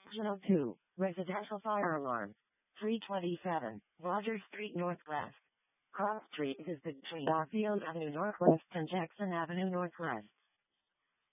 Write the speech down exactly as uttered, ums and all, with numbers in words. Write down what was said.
Channel two, residential fire alarm. three twenty-seven, Rogers Street Northwest. Cross Street is between Garfield Avenue Northwest and Jackson Avenue Northwest.